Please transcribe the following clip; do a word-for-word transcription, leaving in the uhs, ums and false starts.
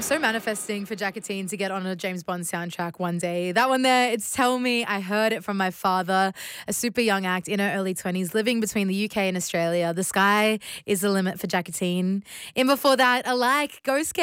so manifesting for Jacqueline to get on a James Bond soundtrack one day. That one there, it's Tell Me. I heard it from my father, a super young act in her early twenties, living between the U K and Australia. The sky is the limit for Jacqueline. In before that, Alike, Ghost